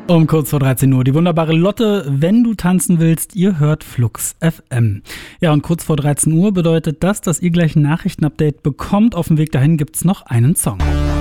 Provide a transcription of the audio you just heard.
Um kurz vor 13 Uhr, die wunderbare Lotte, wenn du tanzen willst, ihr hört Flux FM. Ja, und kurz vor 13 Uhr bedeutet das, dass ihr gleich ein Nachrichtenupdate bekommt. Auf dem Weg dahin gibt's noch einen Song.